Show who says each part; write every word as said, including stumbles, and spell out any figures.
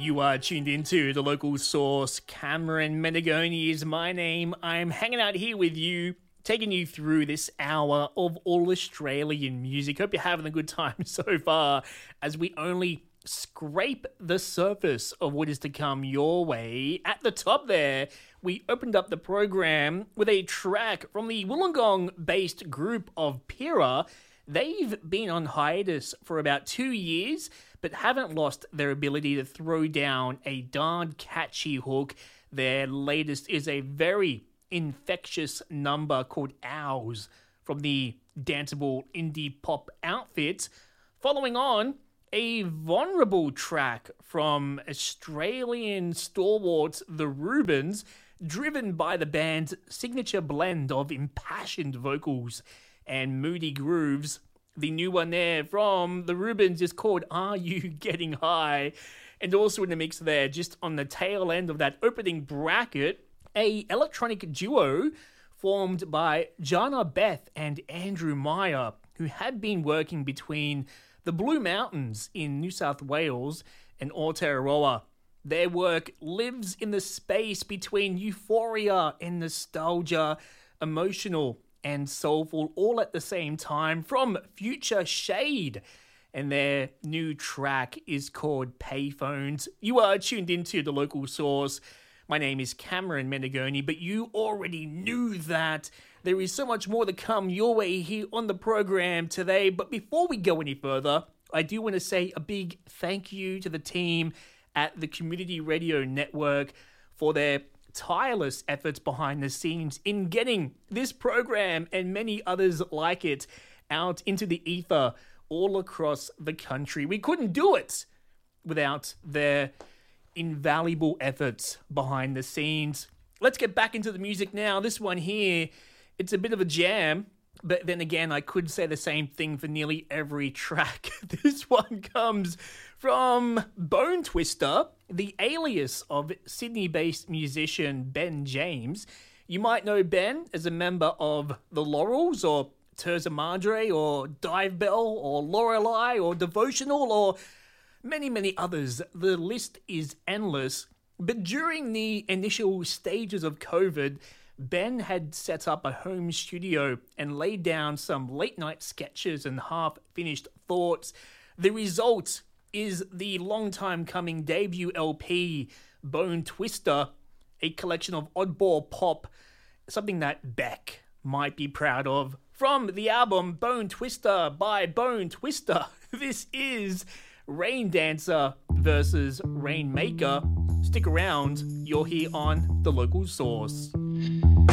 Speaker 1: You are tuned into the local source. Cameron Menegoni is my name. I'm hanging out here with you, taking you through this hour of all Australian music. Hope you're having a good time so far, as we only scrape the surface of what is to come your way. At the top there, we opened up the program with a track from the Wollongong-based group of Pira. They've been on hiatus for about two years, but haven't lost their ability to throw down a darn catchy hook. Their latest is a very infectious number called Owls from the danceable indie pop outfit. Following on, a vulnerable track from Australian stalwarts The Rubens, driven by the band's signature blend of impassioned vocals and moody grooves. The new one there from The Rubens is called Are You Getting High? And also in the mix there, just on the tail end of that opening bracket, a electronic duo formed by Jana Beth and Andrew Meyer, who had been working between the Blue Mountains in New South Wales and Aotearoa. Their work lives in the space between euphoria and nostalgia, emotional and soulful, all at the same time, from Future Shade. And their new track is called Payphones. You are tuned into the local source. My name is Cameron Menegoni, but you already knew that. There is so much more to come your way here on the program today. But before we go any further, I do want to say a big thank you to the team at the Community Radio Network for their tireless efforts behind the scenes in getting this program and many others like it out into the ether all across the country. We couldn't do it without their invaluable efforts behind the scenes. Let's get back into the music now. This one here, it's a bit of a jam, but then again, I could say the same thing for nearly every track. This one comes from Bone Twister, the alias of Sydney-based musician Ben James. You might know Ben as a member of The Laurels, or Terza Madre, or Dive Bell, or Lorelei, or Devotional, or many, many others. The list is endless. But during the initial stages of COVID, Ben had set up a home studio and laid down some late-night sketches and half-finished thoughts. The result is the long-time-coming debut L P, Bone Twister, a collection of oddball pop, something that Beck might be proud of. From the album Bone Twister by Bone Twister, this is Rain Dancer versus Rainmaker. Stick around, you're here on The Local Source.